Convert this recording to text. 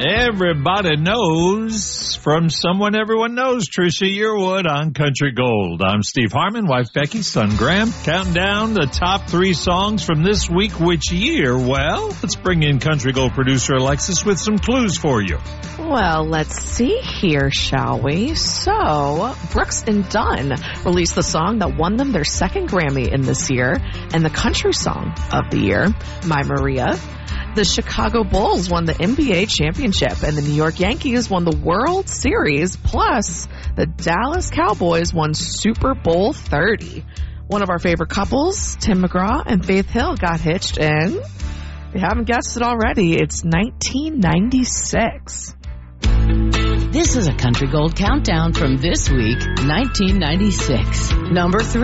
Everybody knows from someone everyone knows, Trisha Yearwood on Country Gold. I'm Steve Harmon, wife Becky, son Graham, counting down the top 3 songs from this week. Which year? Well, let's bring in Country Gold producer Alexis with some clues for you. Well, let's see here, shall we? So, Brooks and Dunn released the song that won them their second Grammy in this year, and the country song of the year, My Maria. The Chicago Bulls won the NBA championship, and the New York Yankees won the World Series, plus the Dallas Cowboys won Super Bowl 30. One of our favorite couples, Tim McGraw and Faith Hill, got hitched, and if you haven't guessed it already, it's 1996. This is a Country Gold countdown from this week, 1996. Number 3.